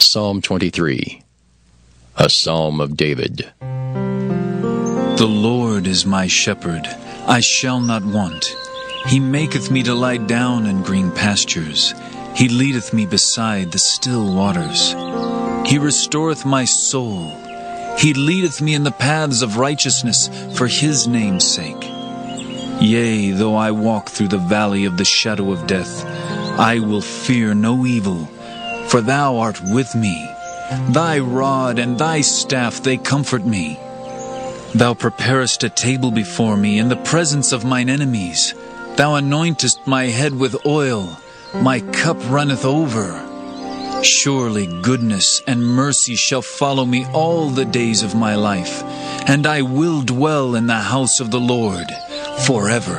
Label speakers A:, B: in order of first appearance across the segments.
A: Psalm 23, a psalm of David.
B: The Lord is my shepherd, I shall not want. He maketh me to lie down in green pastures. He leadeth me beside the still waters. He restoreth my soul. He leadeth me in the paths of righteousness for his name's sake. Yea, though I walk through the valley of the shadow of death, I will fear no evil, for thou art with me. Thy rod and thy staff, they comfort me. Thou preparest a table before me in the presence of mine enemies. Thou anointest my head with oil. My cup runneth over. Surely goodness and mercy shall follow me all the days of my life, and I will dwell in the house of the Lord forever.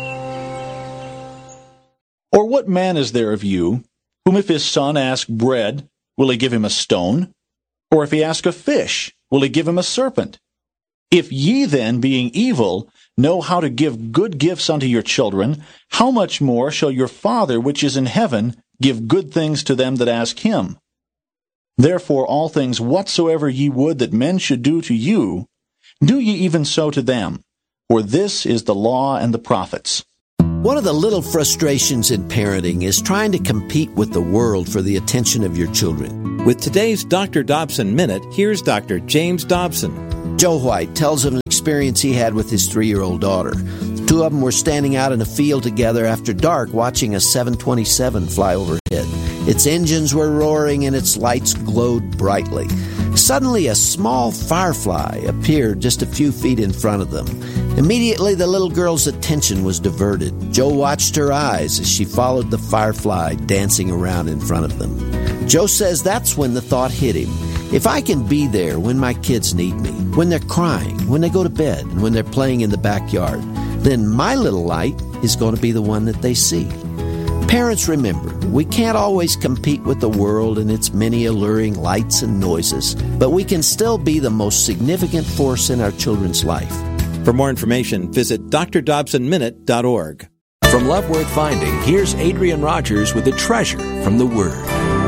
C: Or what man is there of you, whom if his son ask bread, will he give him a stone? Or if he ask a fish, will he give him a serpent? If ye then, being evil, know how to give good gifts unto your children, how much more shall your Father which is in heaven give good things to them that ask him? Therefore all things whatsoever ye would that men should do to you, do ye even so to them. For this is the law and the prophets.
D: One of the little frustrations in parenting is trying to compete with the world for the attention of your children.
E: With today's Dr. Dobson Minute, here's Dr. James Dobson.
D: Joe White tells of an experience he had with his 3-year-old daughter. The two of them were standing out in a field together after dark watching a 727 fly overhead. Its engines were roaring and its lights glowed brightly. Suddenly, a small firefly appeared just a few feet in front of them. Immediately, the little girl's attention was diverted. Joe watched her eyes as she followed the firefly dancing around in front of them. Joe says that's when the thought hit him. If I can be there when my kids need me, when they're crying, when they go to bed, and when they're playing in the backyard, then my little light is going to be the one that they see. Parents, remember, we can't always compete with the world and its many alluring lights and noises, but we can still be the most significant force in our children's life.
E: For more information, visit drdobsonminute.org.
F: From Love Worth Finding, here's Adrian Rogers with a treasure from the Word.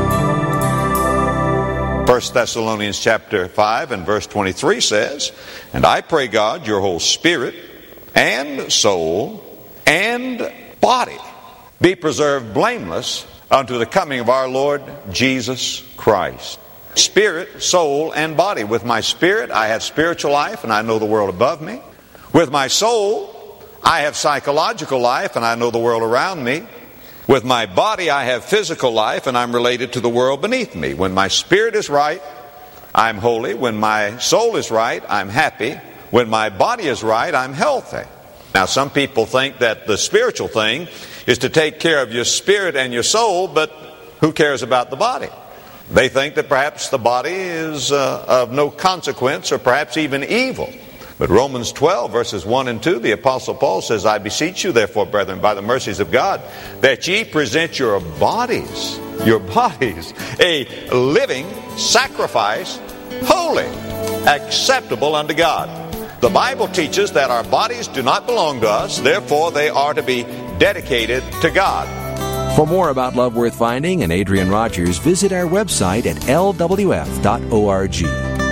G: 1 Thessalonians chapter 5 and verse 23 says, "And I pray God your whole spirit and soul and body be preserved blameless unto the coming of our Lord Jesus Christ." Spirit, soul, and body. With my spirit, I have spiritual life and I know the world above me. With my soul, I have psychological life and I know the world around me. With my body, I have physical life and I'm related to the world beneath me. When my spirit is right, I'm holy. When my soul is right, I'm happy. When my body is right, I'm healthy. Now, some people think that the spiritual thing is to take care of your spirit and your soul, but who cares about the body? They think that perhaps the body is of no consequence or perhaps even evil. But Romans 12, verses 1 and 2, the Apostle Paul says, "I beseech you, therefore, brethren, by the mercies of God, that ye present your bodies, a living sacrifice, holy, acceptable unto God." The Bible teaches that our bodies do not belong to us, therefore they are to be dedicated to God.
F: For more about Love Worth Finding and Adrian Rogers, visit our website at lwf.org.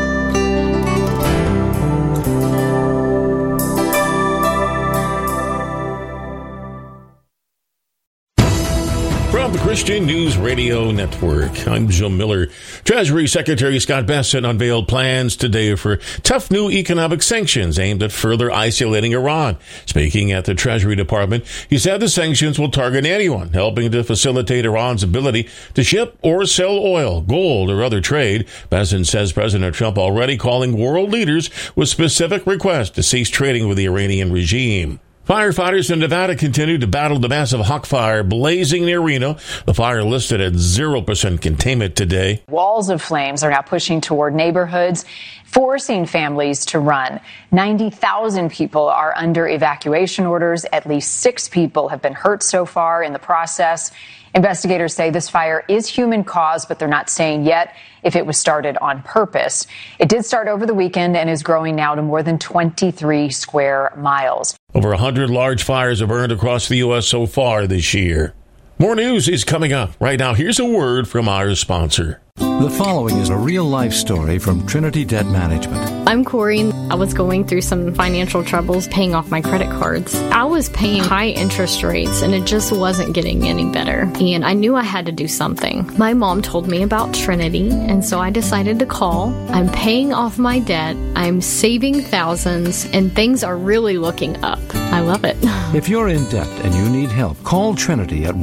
H: From the Christian News Radio Network, I'm Joe Miller. Treasury Secretary Scott Bessent unveiled plans today for tough new economic sanctions aimed at further isolating Iran. Speaking at the Treasury Department, he said the sanctions will target anyone helping to facilitate Iran's ability to ship or sell oil, gold, or other trade. Bessent says President Trump already calling world leaders with specific requests to cease trading with the Iranian regime. Firefighters in Nevada continue to battle the massive Hawk Fire blazing near Reno. The fire listed at 0% containment today.
I: Walls of flames are now pushing toward neighborhoods, forcing families to run. 90,000 people are under evacuation orders. At least 6 people have been hurt so far in the process. Investigators say this fire is human caused, but they're not saying yet if it was started on purpose. It did start over the weekend and is growing now to more than 23 square miles.
H: Over 100 large fires have burned across the U.S. so far this year. More news is coming up. Right now, here's a word from our sponsor.
J: The following is a real-life story from Trinity Debt Management.
K: I'm Corey. I was going through some financial troubles paying off my credit cards. I was paying high interest rates, and it just wasn't getting any better. And I knew I had to do something. My mom told me about Trinity, and so I decided to call. I'm paying off my debt. I'm saving thousands, and things are really looking up. I love it.
J: If you're in debt and you need help, call Trinity at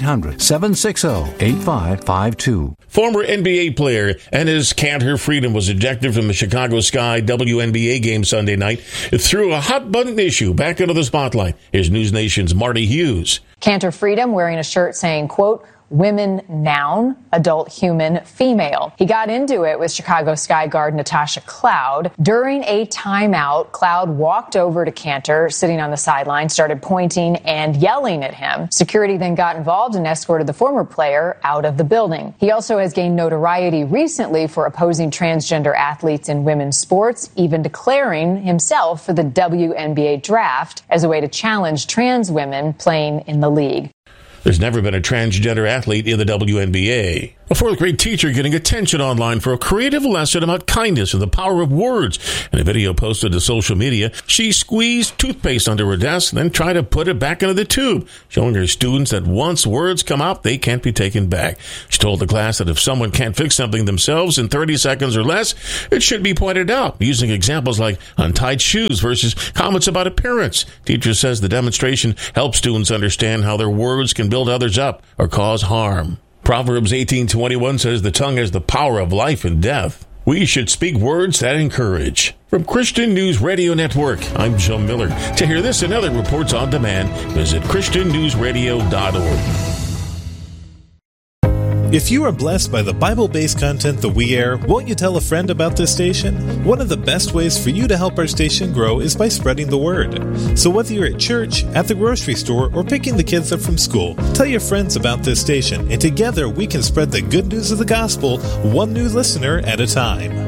J: 1-800-760-8552.
H: Former NBA player Enes Kanter Freedom was ejected from the Chicago Sky WNBA game Sunday night. It threw a hot-button issue back into the spotlight. Here's News Nation's Marty Hughes.
I: Kanter Freedom wearing a shirt saying, quote, "Women noun, adult human female." He got into it with Chicago Sky guard Natasha Cloud. During a timeout, Cloud walked over to Kanter, sitting on the sideline, started pointing and yelling at him. Security then got involved and escorted the former player out of the building. He also has gained notoriety recently for opposing transgender athletes in women's sports, even declaring himself for the WNBA draft as a way to challenge trans women playing in the league.
H: There's never been a transgender athlete in the WNBA. A fourth-grade teacher getting attention online for a creative lesson about kindness and the power of words. In a video posted to social media, she squeezed toothpaste under her desk and then tried to put it back into the tube, showing her students that once words come out, they can't be taken back. She told the class that if someone can't fix something themselves in 30 seconds or less, it should be pointed out, using examples like untied shoes versus comments about appearance. Teacher says the demonstration helps students understand how their words can build others up or cause harm. Proverbs 18:21 says the tongue has the power of life and death. We should speak words that encourage. From Christian News Radio Network, I'm Joe Miller. To hear this and other reports on demand, visit ChristianNewsRadio.org.
L: If you are blessed by the Bible-based content that we air, won't you tell a friend about this station? One of the best ways for you to help our station grow is by spreading the word. So whether you're at church, at the grocery store, or picking the kids up from school, tell your friends about this station, and together we can spread the good news of the gospel, one new listener at a time.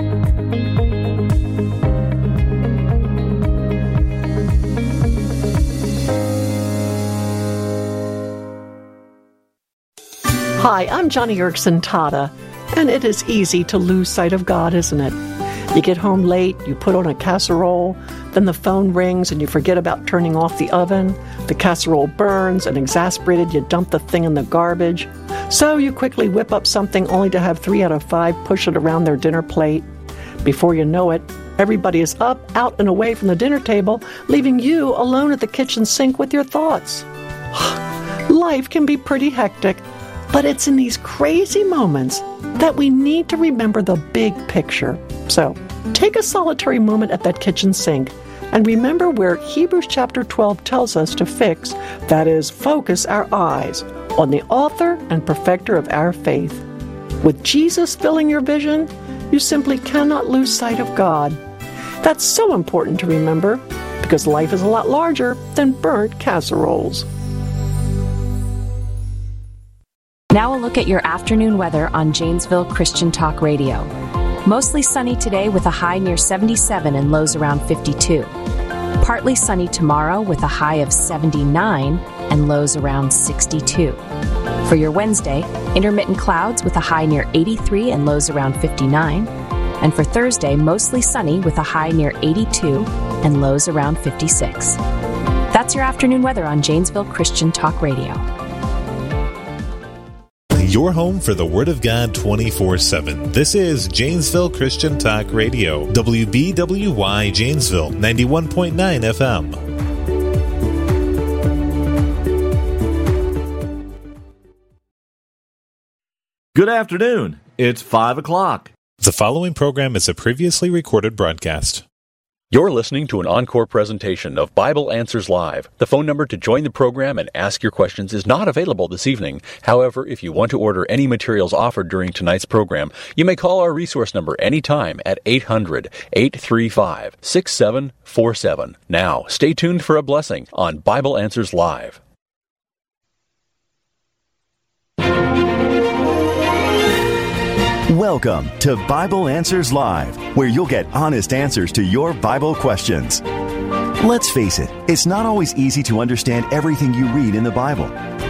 M: Hi, I'm Johnny Erickson Tata, and it is easy to lose sight of God, isn't it? You get home late, you put on a casserole, then the phone rings and you forget about turning off the oven. The casserole burns, and exasperated, you dump the thing in the garbage. So you quickly whip up something only to have 3 out of 5 push it around their dinner plate. Before you know it, everybody is up, out, and away from the dinner table, leaving you alone at the kitchen sink with your thoughts. Life can be pretty hectic. But it's in these crazy moments that we need to remember the big picture. So, take a solitary moment at that kitchen sink and remember where Hebrews chapter 12 tells us to fix, that is, focus our eyes on the author and perfecter of our faith. With Jesus filling your vision, you simply cannot lose sight of God. That's so important to remember because life is a lot larger than burnt casseroles.
N: Now a look at your afternoon weather on Janesville Christian Talk Radio. Mostly sunny today with a high near 77 and lows around 52. Partly sunny tomorrow with a high of 79 and lows around 62. For your Wednesday, intermittent clouds with a high near 83 and lows around 59. And for Thursday, mostly sunny with a high near 82 and lows around 56. That's your afternoon weather on Janesville Christian Talk Radio.
L: Your home for the Word of God 24/7. This is Janesville Christian Talk Radio, WBWY Janesville, 91.9 FM.
O: Good afternoon. It's 5 o'clock.
L: The following program is a previously recorded broadcast.
P: You're listening to an encore presentation of Bible Answers Live. The phone number to join the program and ask your questions is not available this evening. However, if you want to order any materials offered during tonight's program, you may call our resource number anytime at 800-835-6747. Now, stay tuned for a blessing on Bible Answers Live.
Q: Welcome to Bible Answers Live, where you'll get honest answers to your Bible questions. Let's face it, it's not always easy to understand everything you read in the Bible.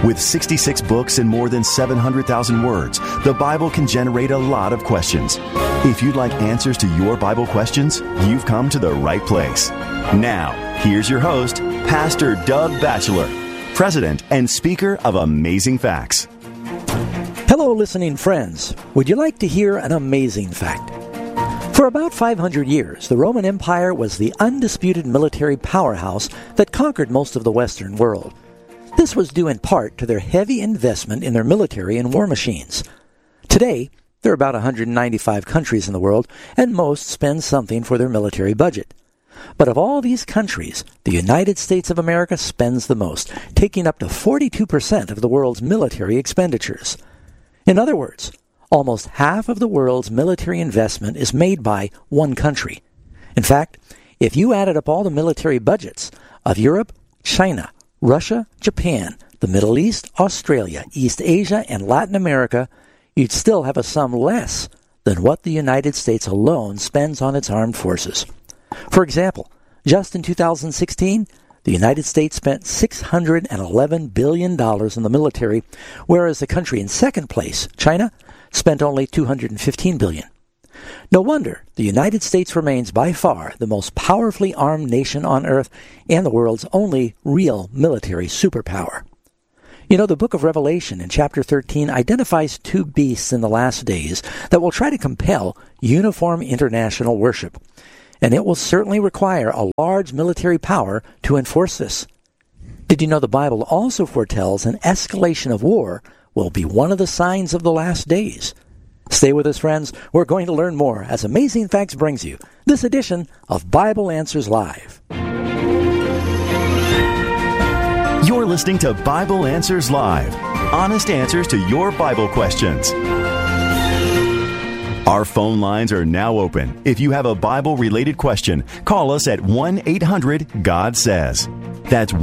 Q: With 66 books and more than 700,000 words, the Bible can generate a lot of questions. If you'd like answers to your Bible questions, you've come to the right place. Now, here's your host, Pastor Doug Batchelor, President and Speaker of Amazing Facts.
R: Hello, listening friends. Would you like to hear an amazing fact? For about 500 years, the Roman Empire was the undisputed military powerhouse that conquered most of the Western world. This was due in part to their heavy investment in their military and war machines. Today, there are about 195 countries in the world, and most spend something for their military budget. But of all these countries, the United States of America spends the most, taking up to 42% of the world's military expenditures. In other words, almost half of the world's military investment is made by one country. In fact, if you added up all the military budgets of Europe, China, Russia, Japan, the Middle East, Australia, East Asia, and Latin America, you'd still have a sum less than what the United States alone spends on its armed forces. For example, just in 2016, the United States spent $611 billion in the military, whereas the country in second place, China, spent only $215 billion. No wonder the United States remains by far the most powerfully armed nation on earth and the world's only real military superpower. You know, the book of Revelation in chapter 13 identifies two beasts in the last days that will try to compel uniform international worship. And it will certainly require a large military power to enforce this. Did you know the Bible also foretells an escalation of war will be one of the signs of the last days? Stay with us, friends. We're going to learn more as Amazing Facts brings you this edition of Bible Answers Live.
Q: You're listening to Bible Answers Live. Honest answers to your Bible questions. Our phone lines are now open. If you have a Bible-related question, call us at 1-800-GOD-SAYS. That's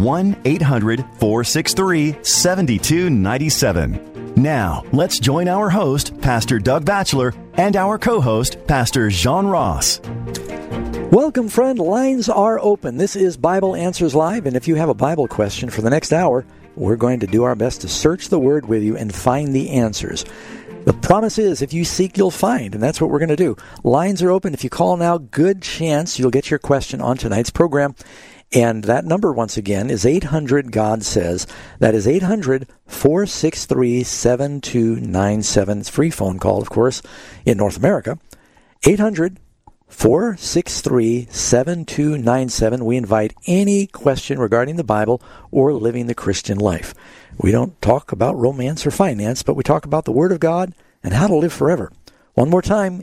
Q: 1-800-463-7297. Now, let's join our host, Pastor Doug Batchelor, and our co-host, Pastor John Ross.
R: Welcome, friend. Lines are open. This is Bible Answers Live, and if you have a Bible question for the next hour, we're going to do our best to search the Word with you and find the answers. The promise is, if you seek, you'll find, and that's what we're going to do. Lines are open. If you call now, good chance you'll get your question on tonight's program. And that number, once again, is 800-GOD-SAYS. That is 800-463-7297. It's a free phone call, of course, in North America. 800-463-7297. We invite any question regarding the Bible or living the Christian life. We don't talk about romance or finance, but we talk about the Word of God and how to live forever. One more time,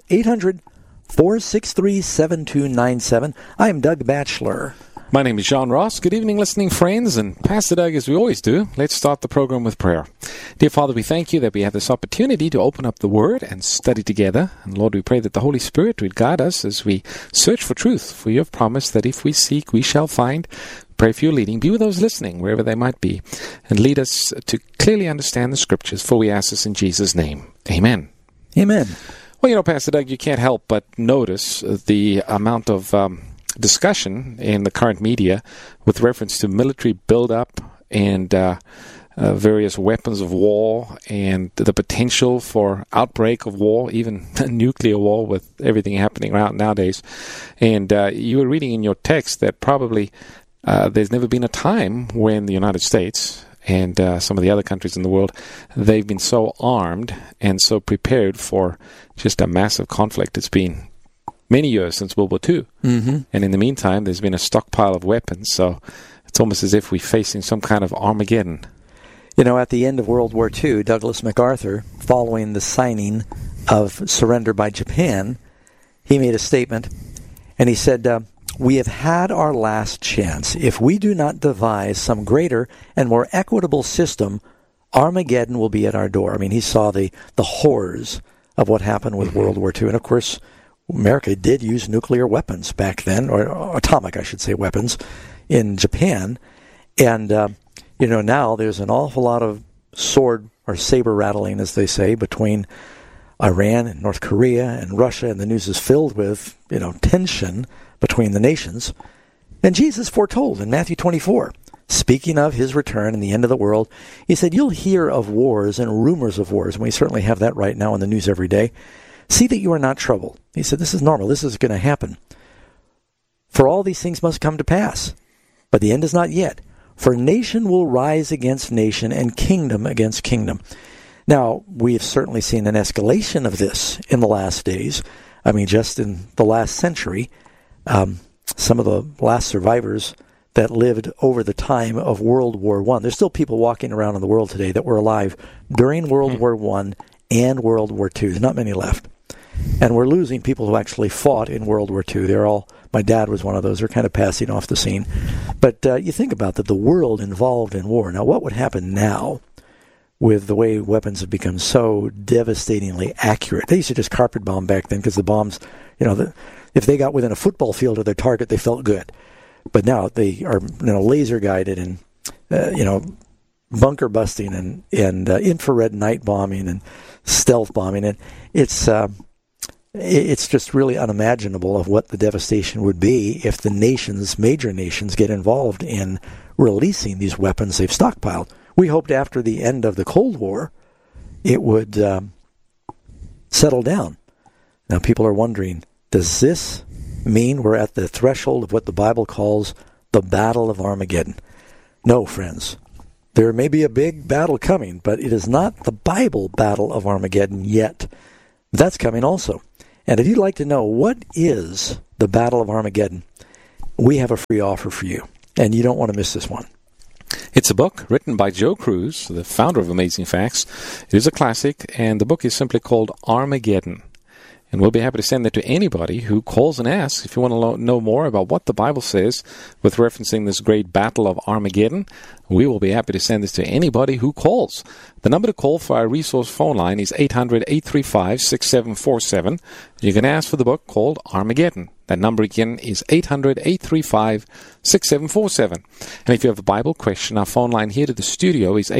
R: 800-463-7297. I am Doug Batchelor.
S: My name is John Ross. Good evening, listening friends, and Pastor Doug, as we always do, let's start the program with prayer. Dear Father, we thank you that we have this opportunity to open up the Word and study together. And Lord, we pray that the Holy Spirit would guide us as we search for truth, for you have promised that if we seek, we shall find. Pray for your leading. Be with those listening, wherever they might be, and lead us to clearly understand the Scriptures, for we ask this in Jesus' name. Amen.
R: Amen.
S: Well, you know, Pastor Doug, you can't help but notice the amount of discussion in the current media with reference to military buildup and various weapons of war and the potential for outbreak of war, even nuclear war with everything happening around nowadays. And you were reading in your text that probably there's never been a time when the United States and some of the other countries in the world, they've been so armed and so prepared for just a massive conflict. It's been many years since World War II. Mm-hmm. And in the meantime, there's been a stockpile of weapons. So it's almost as if we're facing some kind of Armageddon.
R: You know, at the end of World War II, Douglas MacArthur, following the signing of surrender by Japan, he made a statement, and he said, we have had our last chance. If we do not devise some greater and more equitable system, Armageddon will be at our door. I mean, he saw the horrors of what happened with World War II. And, of course, America did use nuclear weapons back then, or atomic, I should say, weapons in Japan. And, you know, now there's an awful lot of sword or saber rattling, as they say, between Iran and North Korea and Russia. And the news is filled with, you know, tension between the nations. And Jesus foretold in Matthew 24 speaking of his return and the end of the world, he said, you'll hear of wars and rumors of wars, and we certainly have that right now in the news every day. See that you are not troubled. He said, this is normal. This is going to happen. For all these things must come to pass, but the end is not yet. For nation will rise against nation and kingdom against kingdom. Now, we have certainly seen an escalation of this in the last days. I mean, just in the last century, some of the last survivors that lived over the time of World War I. There's still people walking around in the world today that were alive during World War I and World War II. There's not many left. And we're losing people who actually fought in World War II. They're all, my dad was one of those. They're kind of passing off the scene. But you think about that, the world involved in war. Now, what would happen now with the way weapons have become so devastatingly accurate? They used to just carpet bomb back then because the bombs, if they got within a football field of their target, they felt good. But now they are laser guided and bunker busting and infrared night bombing and stealth bombing, and it's just really unimaginable of what the devastation would be if the major nations get involved in releasing these weapons they've stockpiled. We hoped after the end of the Cold War it would settle down. Now people are wondering, does this mean we're at the threshold of what the Bible calls the Battle of Armageddon? No, friends. There may be a big battle coming, but it is not the Bible Battle of Armageddon yet. That's coming also. And if you'd like to know what is the Battle of Armageddon, we have a free offer for you, and you don't want to miss this one.
S: It's a book written by Joe Cruz, the founder of Amazing Facts. It is a classic, and the book is simply called Armageddon. And we'll be happy to send that to anybody who calls and asks if you want to know more about what the Bible says with referencing this great battle of Armageddon. We will be happy to send this to anybody who calls. The number to call for our resource phone line is 800-835-6747. You can ask for the book called Armageddon. That number again is 800-835-6747. And if you have a Bible question, our phone line here to the studio is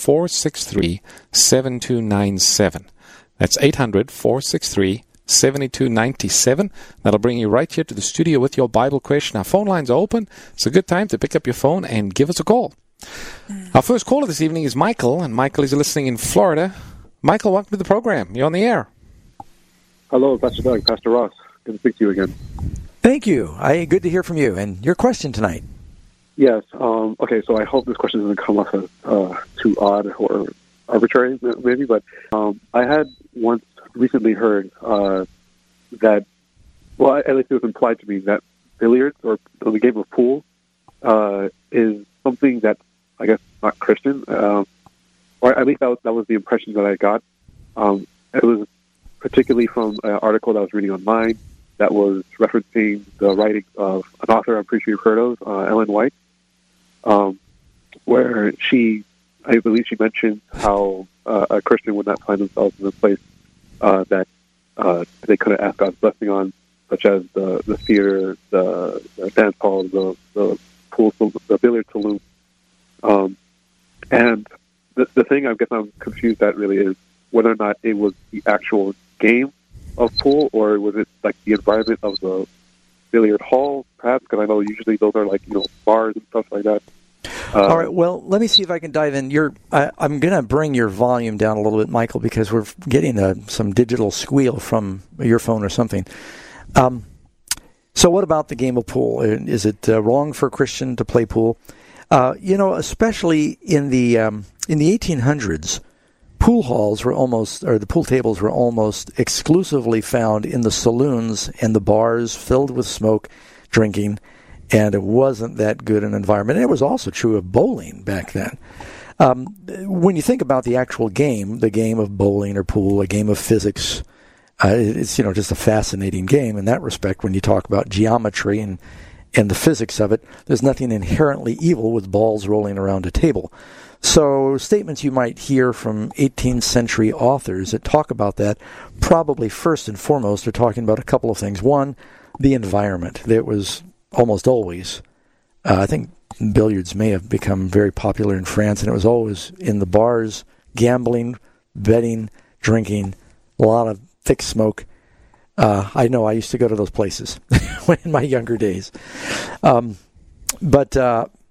S: 800-463-7297. That's 800-463-7297. 7297. That'll bring you right here to the studio with your Bible question. Our phone lines are open. It's a good time to pick up your phone and give us a call. Our first caller this evening is Michael, and Michael is listening in Florida. Michael, welcome to the program. You're on the air.
T: Hello, Pastor Doug, Pastor Ross. Good to speak to you again.
R: Thank you. Good to hear from you. And your question tonight.
T: Yes. Okay, so I hope this question doesn't come off as too odd or arbitrary, maybe, but I had once recently heard that, well, at least it was implied to me that billiards or the game of pool is something that's, I guess, not Christian, or at least that was the impression that I got. It was particularly from an article that I was reading online that was referencing the writing of an author I'm pretty sure you've heard of, Ellen White, where I believe she mentioned how a Christian would not find themselves in a place that they couldn't ask God's blessing on, such as the theater, the dance hall, the pool, the billiard saloon. And the thing I guess I'm confused at really is whether or not it was the actual game of pool, or was it like the environment of the billiard hall, perhaps? Because I know usually those are like bars and stuff like that.
R: All right, well, let me see if I can dive in. I'm going to bring your volume down a little bit, Michael, because we're getting some digital squeal from your phone or something. So what about the game of pool? Is it wrong for a Christian to play pool? Especially in the 1800s, pool halls were the pool tables were almost exclusively found in the saloons and the bars filled with smoke, drinking, and it wasn't that good an environment. And it was also true of bowling back then. When you think about the actual game, the game of bowling or pool, a game of physics, it's just a fascinating game in that respect. When you talk about geometry and the physics of it, there's nothing inherently evil with balls rolling around a table. So statements you might hear from 18th century authors that talk about that, probably first and foremost are talking about a couple of things. One, the environment. That was almost always, I think billiards may have become very popular in France, and it was always in the bars, gambling, betting, drinking, a lot of thick smoke. I know I used to go to those places in my younger days.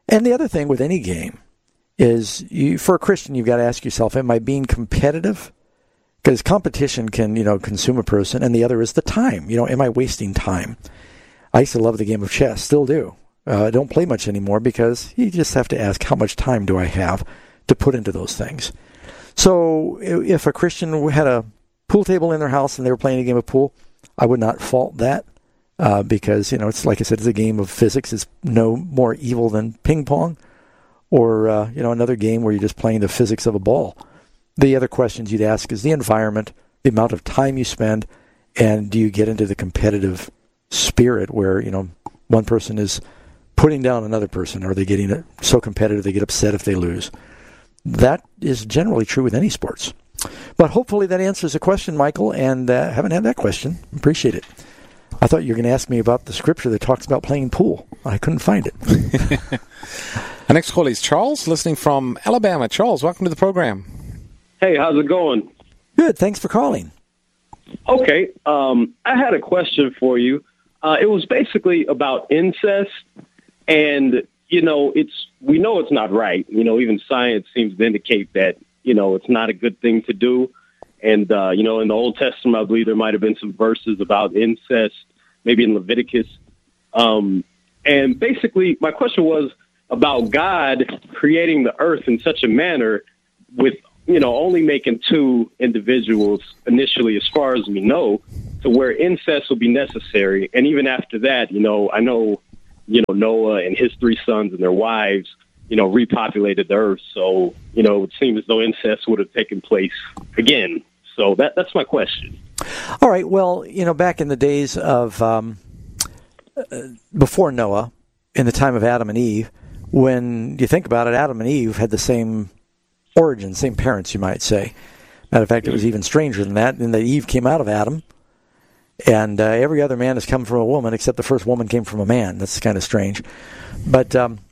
R: And the other thing with any game is, for a Christian, you've got to ask yourself, am I being competitive? Because competition can, consume a person, and the other is the time. Am I wasting time? I used to love the game of chess, still do. I don't play much anymore because you just have to ask, how much time do I have to put into those things? So if a Christian had a pool table in their house and they were playing a game of pool, I would not fault that because, it's like I said, it's a game of physics. It's no more evil than ping pong or, another game where you're just playing the physics of a ball. The other questions you'd ask is the environment, the amount of time you spend, and do you get into the competitive spirit where, one person is putting down another person, or are they getting so competitive they get upset if they lose? That is generally true with any sports. But hopefully that answers the question, Michael, and haven't had that question. Appreciate it. I thought you were going to ask me about the scripture that talks about playing pool. I couldn't find it.
S: Our next call is Charles, listening from Alabama. Charles, welcome to the program.
U: Hey, how's it going?
R: Good, thanks for calling.
U: Okay, I had a question for you. It was basically about incest, and, we know it's not right. Even science seems to indicate that, it's not a good thing to do. And, in the Old Testament, I believe there might have been some verses about incest, maybe in Leviticus. And basically, my question was about God creating the earth in such a manner with, only making two individuals initially, as far as we know, to where incest will be necessary. And even after that, I know, Noah and his 3 sons and their wives, repopulated the earth. So, it would seem as though incest would have taken place again. So that's my question.
R: All right. Well, back in the days of before Noah, in the time of Adam and Eve, when you think about it, Adam and Eve had the same origin, same parents, you might say. Matter of fact, it was even stranger than that, in that Eve came out of Adam, and every other man has come from a woman, except the first woman came from a man. That's kind of strange. But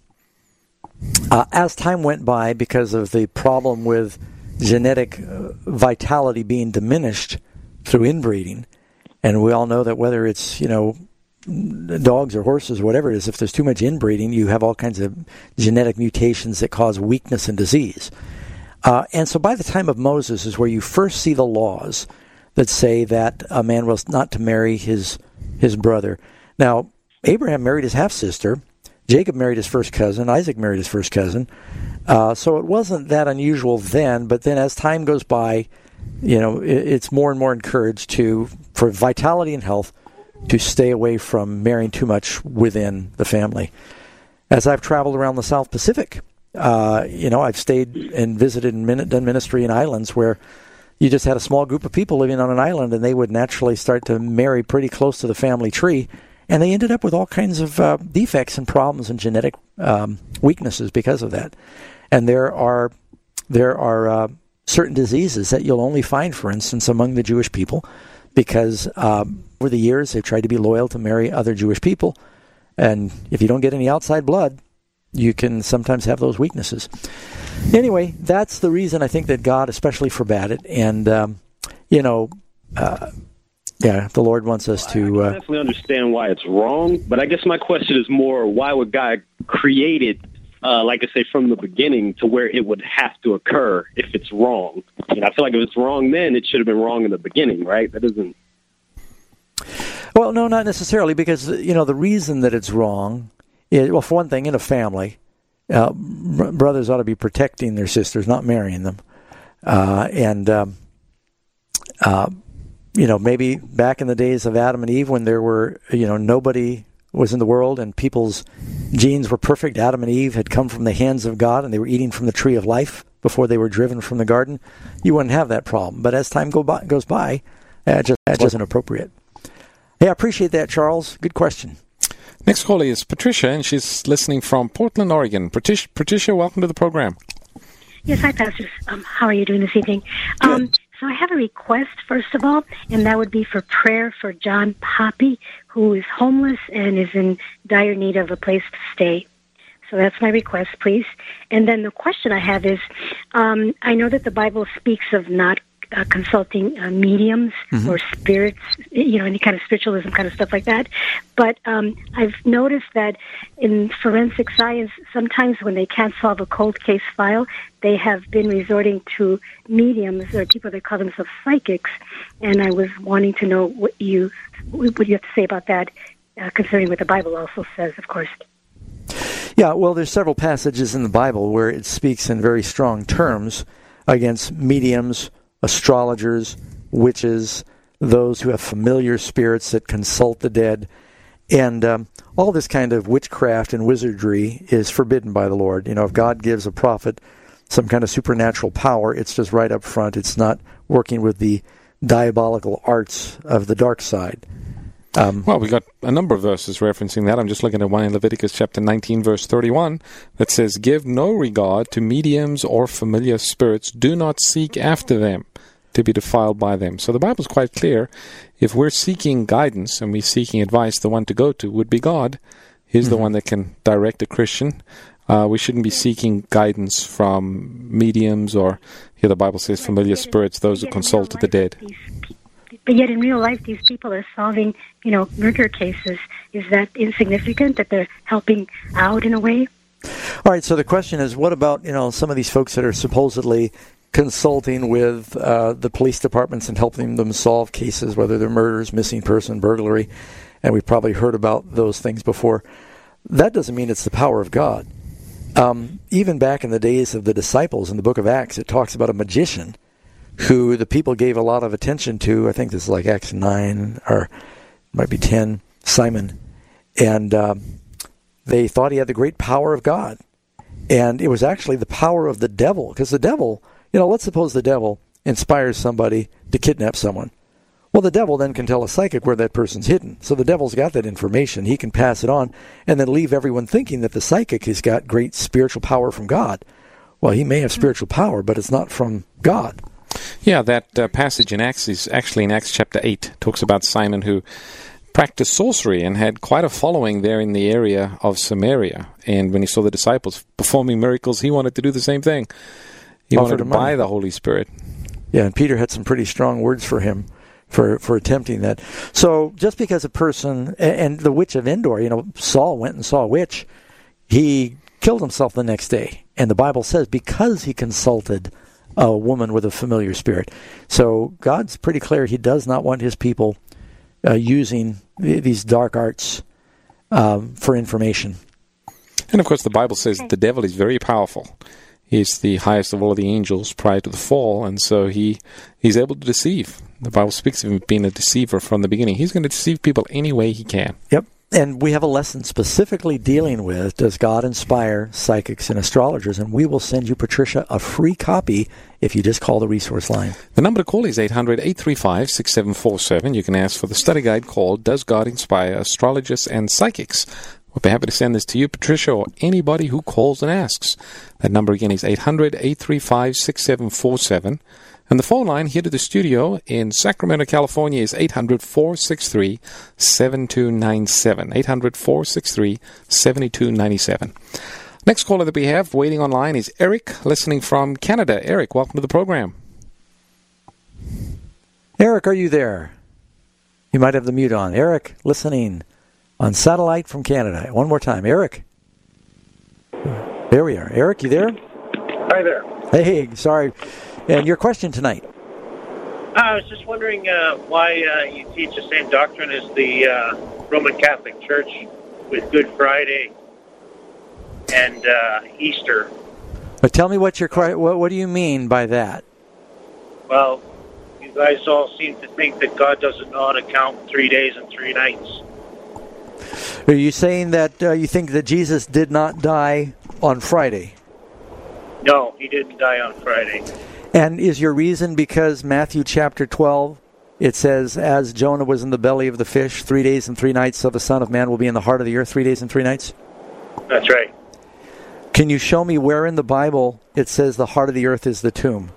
R: as time went by, because of the problem with genetic vitality being diminished through inbreeding, and we all know that whether it's, dogs or horses, whatever it is, if there's too much inbreeding, you have all kinds of genetic mutations that cause weakness and disease. And so by the time of Moses is where you first see the laws that say that a man was not to marry his brother. Now, Abraham married his half-sister, Jacob married his first cousin, Isaac married his first cousin. So it wasn't that unusual then, but then as time goes by, it's more and more encouraged for vitality and health, to stay away from marrying too much within the family. As I've traveled around the South Pacific, I've stayed and visited and done ministry in islands where you just had a small group of people living on an island, and they would naturally start to marry pretty close to the family tree, and they ended up with all kinds of defects and problems and genetic weaknesses because of that. And there are certain diseases that you'll only find, for instance, among the Jewish people, because over the years they've tried to be loyal to marry other Jewish people, and if you don't get any outside blood, you can sometimes have those weaknesses. Anyway, that's the reason I think that God especially forbade it, and the Lord wants us to...
U: I definitely understand why it's wrong, but I guess my question is more, why would God create it, like I say, from the beginning to where it would have to occur if it's wrong? I feel like if it's wrong then, it should have been wrong in the beginning, right? That doesn't...
R: Well, no, not necessarily, because, the reason that it's wrong is, well, for one thing, in a family, brothers ought to be protecting their sisters, not marrying them. Maybe back in the days of Adam and Eve when there were, nobody was in the world and people's genes were perfect. Adam and Eve had come from the hands of God and they were eating from the tree of life before they were driven from the garden. You wouldn't have that problem. But as time goes by, that just isn't appropriate. Hey, I appreciate that, Charles. Good question.
S: Next caller is Patricia, and she's listening from Portland, Oregon. Patricia, welcome to the program.
V: Yes, hi, Pastor. How are you doing this evening? So I have a request, first of all, and that would be for prayer for John Poppy, who is homeless and is in dire need of a place to stay. So that's my request, please. And then the question I have is, I know that the Bible speaks of not consulting mediums or spirits, any kind of spiritualism kind of stuff like that. But I've noticed that in forensic science, sometimes when they can't solve a cold case file, they have been resorting to mediums or people that call themselves psychics. And I was wanting to know what you have to say about that, concerning what the Bible also says, of course.
R: Yeah, well, there's several passages in the Bible where it speaks in very strong terms against mediums, astrologers, witches, those who have familiar spirits that consult the dead. And all this kind of witchcraft and wizardry is forbidden by the Lord. If God gives a prophet some kind of supernatural power, it's just right up front. It's not working with the diabolical arts of the dark side.
S: Well, we got a number of verses referencing that. I'm just looking at one in Leviticus chapter 19, verse 31, that says, "Give no regard to mediums or familiar spirits. Do not seek after them to be defiled by them." So the Bible's quite clear. If we're seeking guidance and we're seeking advice, the one to go to would be God. He's the one that can direct a Christian. We shouldn't be seeking guidance from mediums or, here the Bible says, familiar spirits, those who consult the dead.
V: But yet in real life, these people are solving, murder cases. Is that insignificant that they're helping out in a way?
R: All right, so the question is, what about, some of these folks that are supposedly consulting with the police departments and helping them solve cases, whether they're murders, missing person, burglary, and we've probably heard about those things before. That doesn't mean it's the power of God. Even back in the days of the disciples in the book of Acts, it talks about a magician who the people gave a lot of attention to. I think this is like Acts 9, or it might be 10, Simon. And they thought he had the great power of God. And it was actually the power of the devil. Because the devil, let's suppose the devil inspires somebody to kidnap someone. Well, the devil then can tell a psychic where that person's hidden. So the devil's got that information. He can pass it on and then leave everyone thinking that the psychic has got great spiritual power from God. Well, he may have spiritual power, but it's not from God.
S: Yeah, that passage in Acts is actually in Acts chapter 8. It talks about Simon who practiced sorcery and had quite a following there in the area of Samaria. And when he saw the disciples performing miracles, he wanted to do the same thing. He wanted to buy the Holy Spirit.
R: Yeah, and Peter had some pretty strong words for him for attempting that. So just because a person, and the witch of Endor, Saul went and saw a witch, he killed himself the next day. And the Bible says because he consulted a woman with a familiar spirit. So God's pretty clear he does not want his people using these dark arts for information.
S: And of course the Bible says the devil is very powerful. He's the highest of all of the angels prior to the fall, and so he's able to deceive. The Bible speaks of him being a deceiver from the beginning. He's going to deceive people any way he can.
R: Yep. And we have a lesson specifically dealing with, does God inspire psychics and astrologers? And we will send you, Patricia, a free copy if you just call the resource line.
S: The number to call is 800-835-6747. You can ask for the study guide called Does God Inspire Astrologers and Psychics? We'll be happy to send this to you, Patricia, or anybody who calls and asks. That number again is 800-835-6747. And the phone line here to the studio in Sacramento, California is 800-463-7297. 800-463-7297. Next caller that we have waiting online is Eric, listening from Canada. Eric, welcome to the program.
R: Eric, are you there? You might have the mute on. Eric, listening on satellite from Canada. One more time. Eric. There we are. Eric, you there?
A: Hi there.
R: Hey, sorry. And your question tonight?
A: I was just wondering why you teach the same doctrine as the Roman Catholic Church with Good Friday and Easter.
R: But tell me what do you mean by that?
A: Well, you guys all seem to think that God doesn't know how to count 3 days and 3 nights.
R: Are you saying that you think that Jesus did not die on Friday?
A: No, he didn't die on Friday.
R: And is your reason because Matthew chapter 12, it says, as Jonah was in the belly of the fish 3 days and 3 nights, so the Son of Man will be in the heart of the earth 3 days and 3 nights?
A: That's right.
R: Can you show me where in the Bible it says the heart of the earth is the tomb?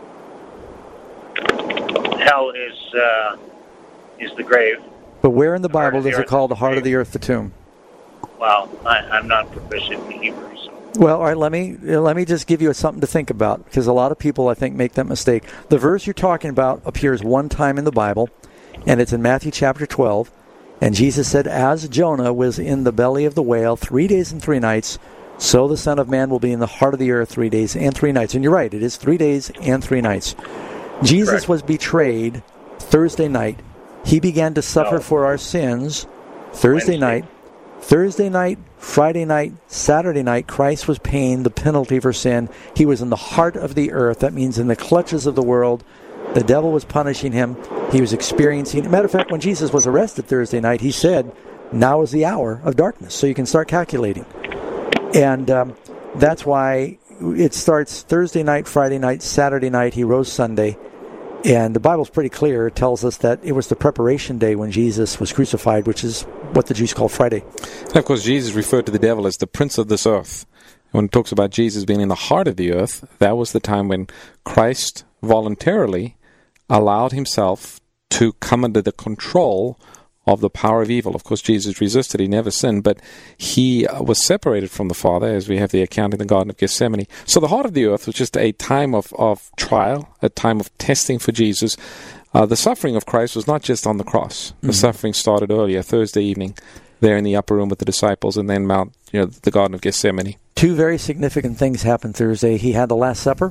A: Hell is the grave.
R: But where in the Bible does it call the heart of the earth the tomb?
A: Well, I'm not proficient in Hebrew, so.
R: Well, all right, let me just give you something to think about, because a lot of people, I think, make that mistake. The verse you're talking about appears one time in the Bible, and it's in Matthew chapter 12. And Jesus said, as Jonah was in the belly of the whale 3 days and 3 nights, so the Son of Man will be in the heart of the earth 3 days and 3 nights. And you're right, it is 3 days and 3 nights. Jesus
U: Correct.
R: was betrayed Thursday night. He began to suffer for our sins Thursday night. Thursday night, Friday night, Saturday night, Christ was paying the penalty for sin. He was in the heart of the earth. That means in the clutches of the world. The devil was punishing him. He was experiencing... Matter of fact, when Jesus was arrested Thursday night, he said, now is the hour of darkness. So you can start calculating. And that's why it starts Thursday night, Friday night, Saturday night. He rose Sunday. And the Bible's pretty clear. It tells us that it was the preparation day when Jesus was crucified, which is what the Jews call Friday.
S: And of course, Jesus referred to the devil as the prince of this earth. When it talks about Jesus being in the heart of the earth, that was the time when Christ voluntarily allowed himself to come under the control of the power of evil. Of course, Jesus resisted. He never sinned, but he was separated from the Father, as we have the account in the Garden of Gethsemane. So the heart of the earth was just a time of trial, a time of testing for Jesus. The suffering of Christ was not just on the cross. The suffering started earlier, Thursday evening, there in the upper room with the disciples, and then the Garden of Gethsemane.
R: Two very significant things happened Thursday. He had the Last Supper,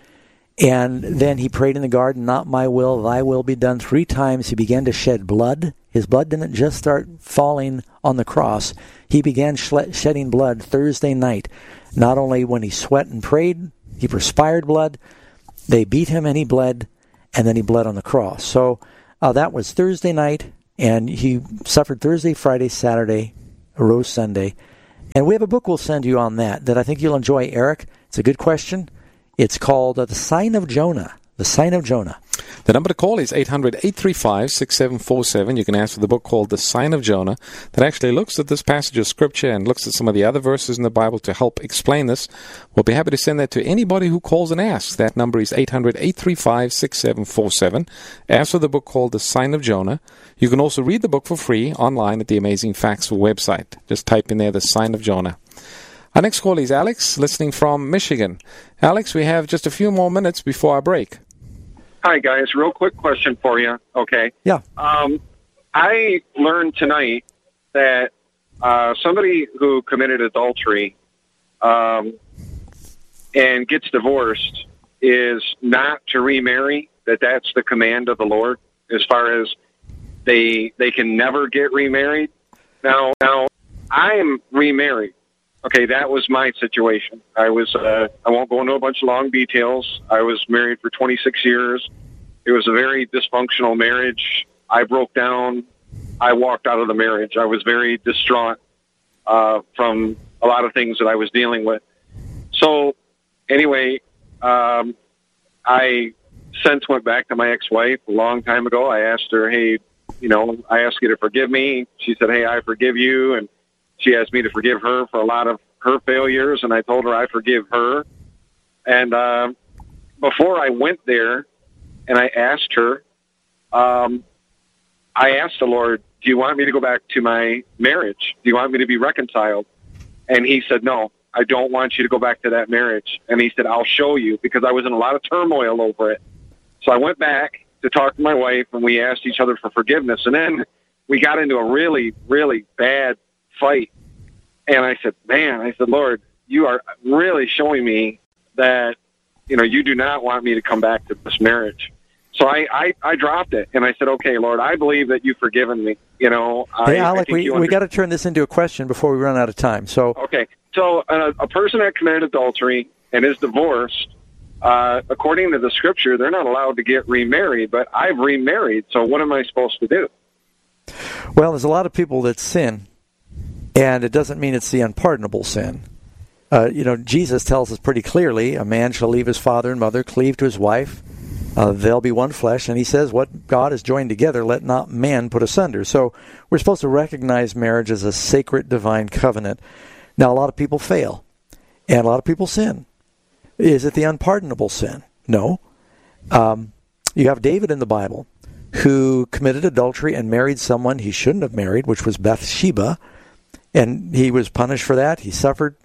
R: and then he prayed in the garden, not my will, thy will be done. 3 times he began to shed blood. His blood didn't just start falling on the cross. He began shedding blood Thursday night. Not only when he sweat and prayed, he perspired blood. They beat him and he bled, and then he bled on the cross. So that was Thursday night, and he suffered Thursday, Friday, Saturday, arose Sunday. And we have a book we'll send you on that I think you'll enjoy, Eric. It's a good question. It's called The Sign of Jonah. The Sign of Jonah.
S: The number to call is 800-835-6747. You can ask for the book called The Sign of Jonah that actually looks at this passage of Scripture and looks at some of the other verses in the Bible to help explain this. We'll be happy to send that to anybody who calls and asks. That number is 800-835-6747. Ask for the book called The Sign of Jonah. You can also read the book for free online at the Amazing Facts website. Just type in there The Sign of Jonah. Our next call is Alex, listening from Michigan. Alex, we have just a few more minutes before our break.
B: Hi, guys. Real quick question for you. Okay.
R: Yeah.
B: I learned tonight that somebody who committed adultery and gets divorced is not to remarry, that's the command of the Lord, as far as they can never get remarried. Now I am remarried. Okay, that was my situation. I won't go into a bunch of long details. I was married for 26 years. It was a very dysfunctional marriage. I broke down. I walked out of the marriage. I was very distraught from a lot of things that I was dealing with. So, anyway, I since went back to my ex-wife a long time ago. I asked her, hey, I asked you to forgive me. She said, hey, I forgive you. And she asked me to forgive her for a lot of her failures, and I told her I forgive her. And before I went there, and I asked her, I asked the Lord, do you want me to go back to my marriage? Do you want me to be reconciled? And he said, no, I don't want you to go back to that marriage. And he said, I'll show you, because I was in a lot of turmoil over it. So I went back to talk to my wife, and we asked each other for forgiveness. And then we got into a really, really bad fight. And I said, Lord, you are really showing me that, you do not want me to come back to this marriage. So I dropped it, and I said, okay, Lord, I believe that you've forgiven me.
R: Hey, Alec, we got to turn this into a question before we run out of time. So
B: okay, so a person that committed adultery and is divorced, according to the Scripture, they're not allowed to get remarried, but I've remarried, so what am I supposed to do?
R: Well, there's a lot of people that sin, and it doesn't mean it's the unpardonable sin. Jesus tells us pretty clearly, a man shall leave his father and mother, cleave to his wife, they'll be one flesh, and he says, what God has joined together, let not man put asunder. So we're supposed to recognize marriage as a sacred divine covenant. Now, a lot of people fail, and a lot of people sin. Is it the unpardonable sin? No. You have David in the Bible, who committed adultery and married someone he shouldn't have married, which was Bathsheba, and he was punished for that. He suffered.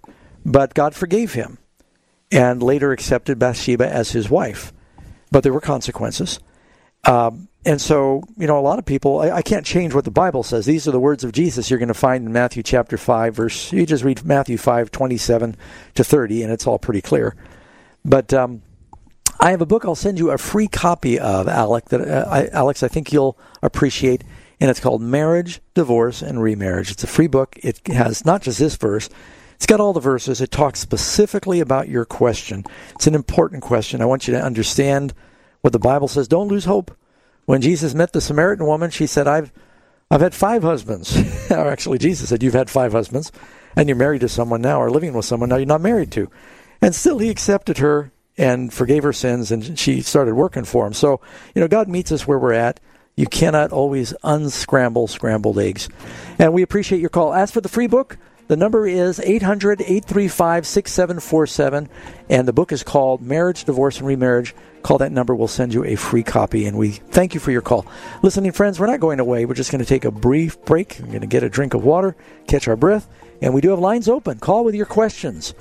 R: but God forgave him and later accepted Bathsheba as his wife. But there were consequences. And so, a lot of people, I can't change what the Bible says. These are the words of Jesus you're going to find in Matthew chapter 5, you just read Matthew 5, 27 to 30, and it's all pretty clear. But I have a book I'll send you a free copy of, Alex, I think you'll appreciate, and it's called Marriage, Divorce, and Remarriage. It's a free book. It has not just this verse. It's got all the verses. It talks specifically about your question. It's an important question. I want you to understand what the Bible says. Don't lose hope. When Jesus met the Samaritan woman, she said, I've had 5 husbands. Or actually, Jesus said, you've had 5 husbands, and you're married to someone now, or living with someone now you're not married to. And still he accepted her and forgave her sins, and she started working for him. So, God meets us where we're at. You cannot always unscramble scrambled eggs. And we appreciate your call. As for the free book, the number is 800-835-6747, and the book is called Marriage, Divorce, and Remarriage. Call that number. We'll send you a free copy, and we thank you for your call. Listening friends, we're not going away. We're just going to take a brief break. We're going to get a drink of water, catch our breath, and we do have lines open. Call with your questions.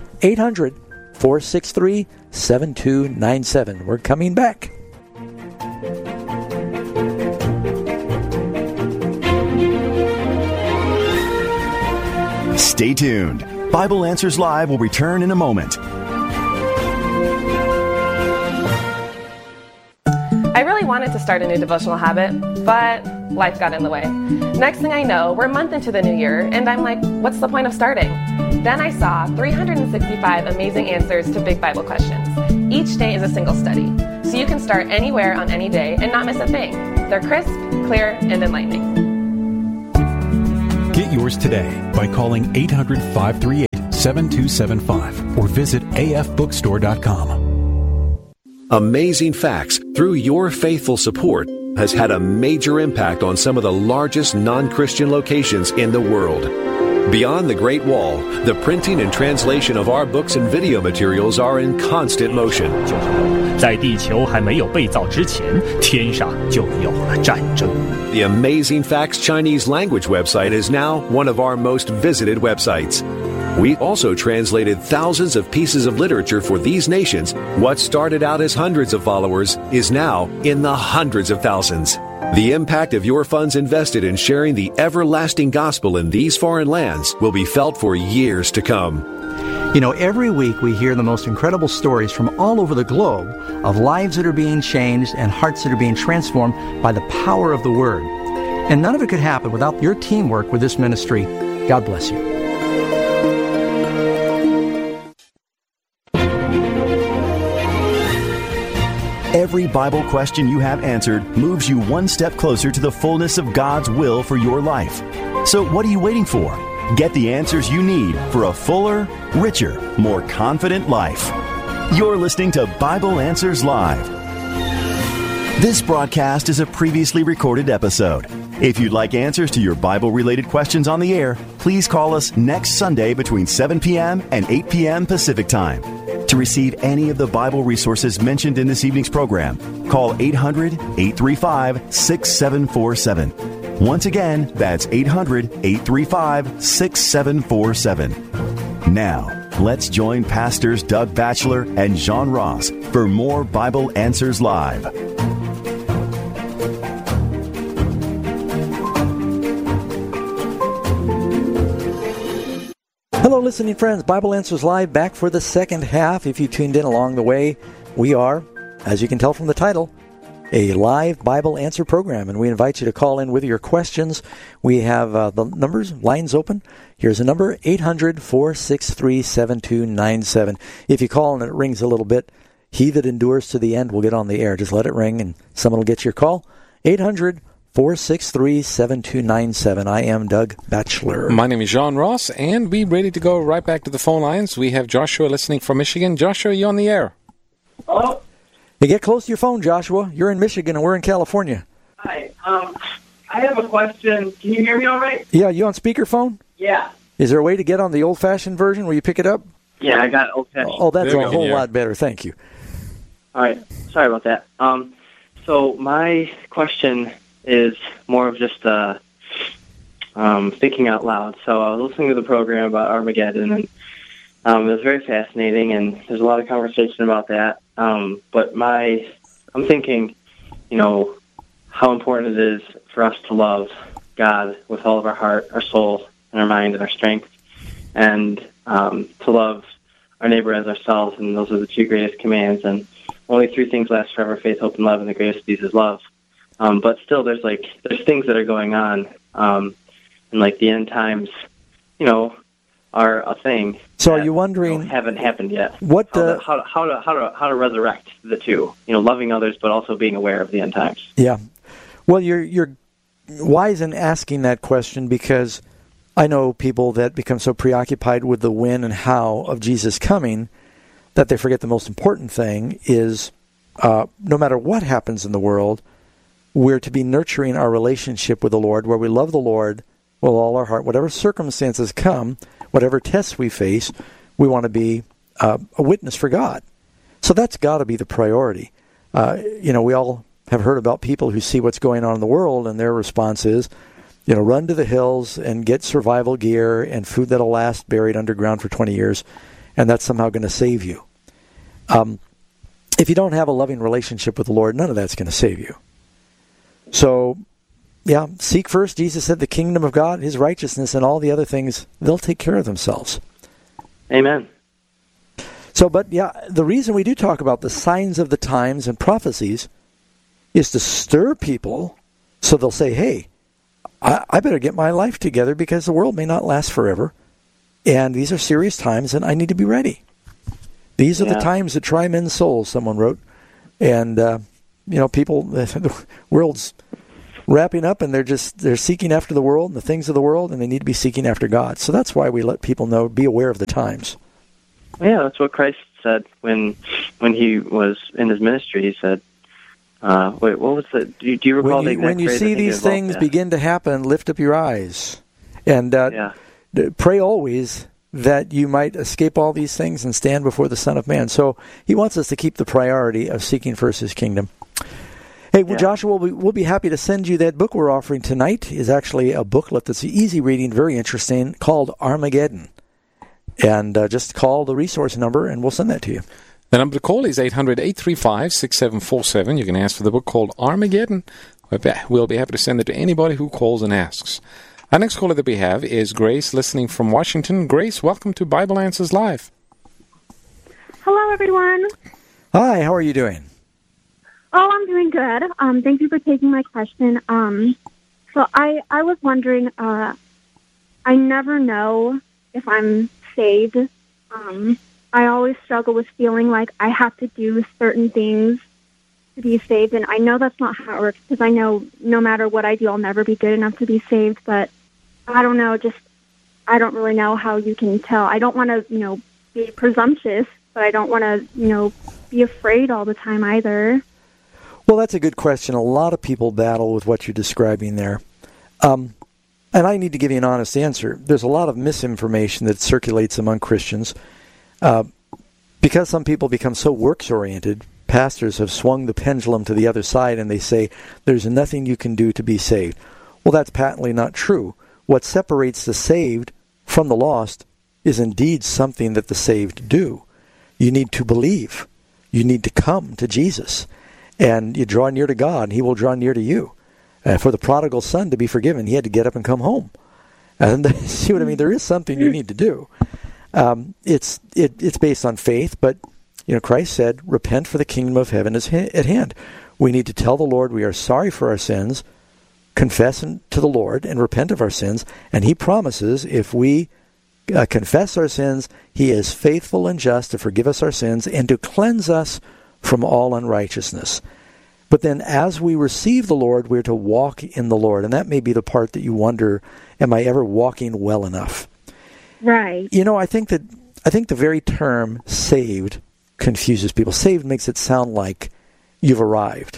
R: 800-463-7297. We're coming back.
Q: Stay tuned. Bible Answers Live will return in a moment.
C: I really wanted to start a new devotional habit, but life got in the way. Next thing I know, we're a month into the new year, and I'm like, what's the point of starting? Then I saw 365 amazing answers to big Bible questions. Each day is a single study, so you can start anywhere on any day and not miss a thing. They're crisp, clear, and enlightening.
D: Get yours today by calling 800-538-7275 or visit afbookstore.com.
W: Amazing Facts, through your faithful support, has had a major impact on some of the largest non-Christian locations in the world. Beyond the Great Wall, the printing and translation of our books and video materials are in constant motion.
X: 在地球还没有被造之前，天上就有了战争。
W: The Amazing Facts Chinese language website is now one of our most visited websites. We also translated thousands of pieces of literature for these nations. What started out as hundreds of followers is now in the hundreds of thousands. The impact of your funds invested in sharing the everlasting gospel in these foreign lands will be felt for years to come.
Y: Every week we hear the most incredible stories from all over the globe of lives that are being changed and hearts that are being transformed by the power of the Word. And none of it could happen without your teamwork with this ministry. God bless you.
Q: Every Bible question you have answered moves you one step closer to the fullness of God's will for your life. So what are you waiting for? Get the answers you need for a fuller, richer, more confident life. You're listening to Bible Answers Live. This broadcast is a previously recorded episode. If you'd like answers to your Bible-related questions on the air, please call us next Sunday between 7 p.m. and 8 p.m. Pacific Time. To receive any of the Bible resources mentioned in this evening's program, call 800-835-6747. Once again, that's 800-835-6747. Now, let's join Pastors Doug Batchelor and John Ross for more Bible Answers Live.
R: Hello, listening friends. Bible Answers Live back for the second half. If you tuned in along the way, we are, as you can tell from the title, a live Bible answer program, and we invite you to call in with your questions. We have the numbers, lines open. Here's a number, 800-463-7297. If you call and it rings a little bit, he that endures to the end will get on the air. Just let it ring, and someone will get your call. 800-463-7297. I am Doug Batchelor.
S: My name is John Ross, and we're ready to go right back to the phone lines. We have Joshua listening from Michigan. Joshua, you on the air?
Z: Hello?
R: Hey, get close to your phone, Joshua. You're in Michigan, and we're in California.
Z: Hi. I have a question. Can you hear me all right?
R: Yeah, you on speakerphone?
Z: Yeah.
R: Is there a way to get on the old-fashioned version where you pick it up?
Z: Yeah, I got old-fashioned.
R: Oh, that's a whole lot better. Thank you.
Z: All right. Sorry about that. So my question is more of just thinking out loud. So I was listening to the program about Armageddon, and It was very fascinating, and there's a lot of conversation about that. But I'm thinking, how important it is for us to love God with all of our heart, our soul, and our mind, and our strength, and to love our neighbor as ourselves. And those are the 2 greatest commands. And only 3 things last forever: faith, hope, and love. And the greatest of these is love. But still, there's things that are going on, and the end times, are a thing.
R: So, are you wondering?
Z: Haven't happened yet.
R: What
Z: how to resurrect the two? Loving others, but also being aware of the end times.
R: Yeah. Well, you're wise in asking that question, because I know people that become so preoccupied with the when and how of Jesus coming that they forget the most important thing is, no matter what happens in the world, we're to be nurturing our relationship with the Lord, where we love the Lord with all our heart. Whatever circumstances come, whatever tests we face, we want to be a witness for God. So that's got to be the priority. We all have heard about people who see what's going on in the world, and their response is, run to the hills and get survival gear and food that'll last buried underground for 20 years, and that's somehow going to save you. If you don't have a loving relationship with the Lord, none of that's going to save you. So, yeah, seek first, Jesus said, the kingdom of God, His righteousness, and all the other things, they'll take care of themselves.
Z: Amen.
R: So, but yeah, the reason we do talk about the signs of the times and prophecies is to stir people so they'll say, hey, I better get my life together, because the world may not last forever, and these are serious times, and I need to be ready. These are the times that try men's souls, someone wrote. And, people, the world's wrapping up, and they're seeking after the world and the things of the world, and they need to be seeking after God. So that's why we let people know, be aware of the times.
Z: Yeah, that's what Christ said when He was in His ministry. He said, wait, what was the? Do you recall the exact
R: when you
Z: phrase?
R: See these things begin to happen, lift up your eyes, and pray always that you might escape all these things and stand before the Son of Man. So He wants us to keep the priority of seeking first His kingdom. Hey, well, Joshua, we'll be happy to send you that book we're offering tonight. Is actually a booklet that's easy reading, very interesting, called Armageddon. And just call the resource number, and we'll send that to you.
S: The number to call is 800-835-6747. You can ask for the book called Armageddon. We'll be happy to send it to anybody who calls and asks. Our next caller that we have is Grace, listening from Washington. Grace, welcome to Bible Answers Live.
E: Hello, everyone.
R: Hi, how are you doing?
E: Oh, I'm doing good. Thank you for taking my question. So I was wondering, I never know if I'm saved. I always struggle with feeling like I have to do certain things to be saved, and I know that's not how it works, because I know no matter what I do, I'll never be good enough to be saved, but I don't know, I don't really know how you can tell. I don't want to, be presumptuous, but I don't want to, be afraid all the time either.
R: Well, that's a good question. A lot of people battle with what you're describing there. And I need to give you an honest answer. There's a lot of misinformation that circulates among Christians. Because some people become so works-oriented, pastors have swung the pendulum to the other side, and they say, there's nothing you can do to be saved. Well, that's patently not true. What separates the saved from the lost is indeed something that the saved do. You need to believe. You need to come to Jesus. And you draw near to God, and He will draw near to you. For the prodigal son to be forgiven, he had to get up and come home. And see what I mean? There is something you need to do. It's based on faith, but Christ said, repent, for the kingdom of heaven is at hand. We need to tell the Lord we are sorry for our sins, confess to the Lord, and repent of our sins. And He promises if we confess our sins, He is faithful and just to forgive us our sins and to cleanse us from all unrighteousness. But then as we receive the Lord, we're to walk in the Lord. And that may be the part that you wonder, am I ever walking well enough?
E: Right.
R: I think the very term saved confuses people. Saved makes it sound like you've arrived.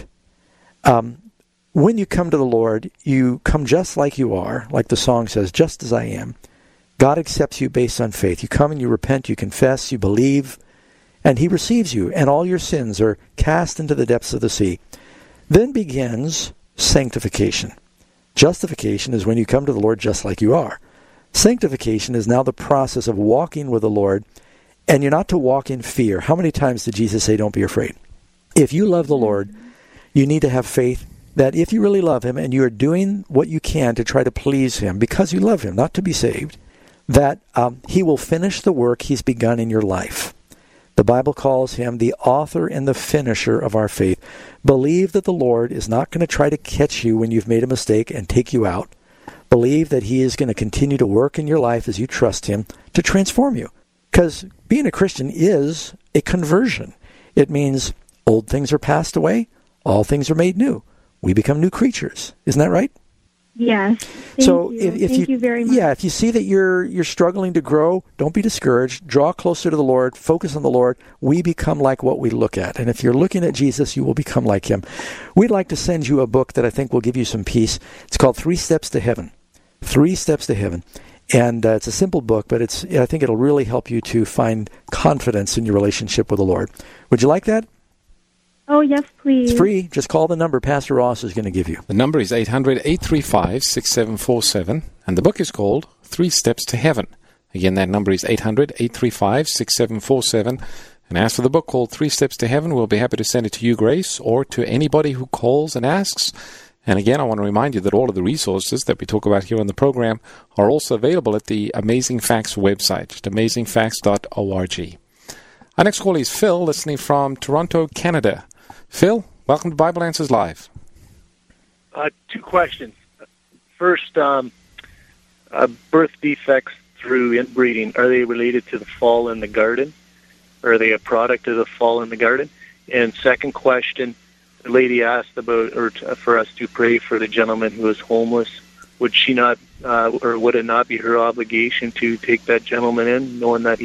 R: When you come to the Lord, you come just like you are, like the song says, just as I am. God accepts you based on faith. You come and you repent, you confess, you believe, and He receives you, and all your sins are cast into the depths of the sea. Then begins sanctification. Justification is when you come to the Lord just like you are. Sanctification is now the process of walking with the Lord And you're not to walk in fear. How many times did Jesus say, don't be afraid? If you love the Lord, you need to have faith that if you really love him and you are doing what you can to try to please him because you love him, not to be saved, that he will finish the work he's begun in your life. The Bible calls him the author and the finisher of our faith. Believe that the Lord is not going to try to catch you when you've made a mistake and take you out. Believe that he is going to continue to work in your life as you trust him to transform you. Because being a Christian is a conversion. It means old things are passed away, all things are made new. We become new creatures. Isn't that right?
E: Yes. Thank you very much.
R: Yeah, if you see that you're struggling to grow, don't be discouraged. Draw closer to the Lord. Focus on the Lord. We become like what we look at. And if you're looking at Jesus, you will become like him. We'd like to send you a book that I think will give you some peace. It's called 3 Steps to Heaven. 3 Steps to Heaven. And it's a simple book, but I think it'll really help you to find confidence in your relationship with the Lord. Would you like that?
E: Oh, yes, please.
R: It's free. Just call the number Pastor Ross is going to give you.
S: The number is 800-835-6747, and the book is called 3 Steps to Heaven. Again, that number is 800-835-6747. And as for the book called 3 Steps to Heaven, we'll be happy to send it to you, Grace, or to anybody who calls and asks. And again, I want to remind you that all of the resources that we talk about here on the program are also available at the Amazing Facts website, just amazingfacts.org. Our next caller is Phil, listening from Toronto, Canada. Phil, welcome to Bible Answers Live.
F: 2 questions. First, birth defects through inbreeding, are they related to the fall in the garden? Or are they a product of the fall in the garden? And second question, the lady asked about, for us to pray for the gentleman who is homeless. Would she not, or would it not be her obligation to take that gentleman in, knowing that he